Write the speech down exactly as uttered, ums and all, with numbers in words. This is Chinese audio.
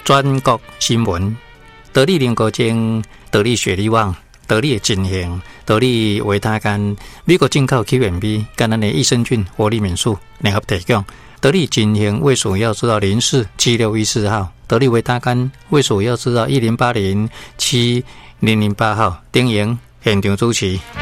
全国新闻，得力零高精，得力雪力旺，得力金型，得力维他肝，美国进口 Q M B， 跟咱的益生菌、活力敏素联合提供。得力金型卫署要知道零四七六一四号，得力维他肝卫署要知道一零八零七零零八号。丁营现场主持。